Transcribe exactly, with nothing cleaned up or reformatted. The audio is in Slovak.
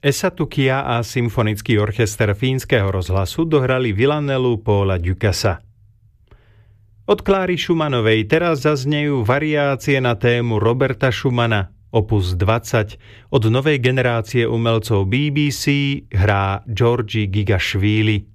Esa Tukia a symfonický orchester Fínskeho rozhlasu dohrali Villanellu Paula Ducasa. Od Kláry Schumannovej teraz zaznejú variácie na tému Roberta Schumana, opus dvadsať. Od novej generácie umelcov bé bé cé hrá Georgi Gigashvili.